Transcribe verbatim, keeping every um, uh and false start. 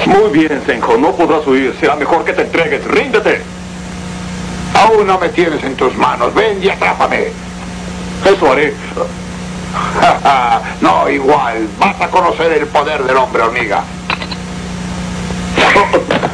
Muy bien, Senko, no podrás huir. Será mejor que te entregues. ¡Ríndete! Aún no me tienes en tus manos. Ven y atrápame. Eso haré. No, igual. Vas a conocer el poder del hombre hormiga.